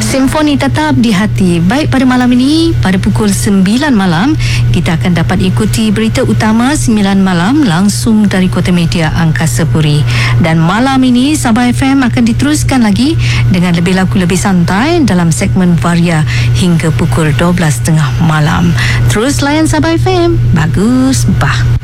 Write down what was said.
Simfoni tetap di hati. Baik, pada malam ini, pada pukul 9 malam, kita akan dapat ikuti berita utama 9 malam langsung dari Kota Media Angkasa Puri. Dan malam ini, Sabah FM akan diteruskan lagi dengan lebih lagu lebih santai dalam segmen Varia hingga pukul 12.30 malam. Terus layan Sabah FM. Bagus, bah.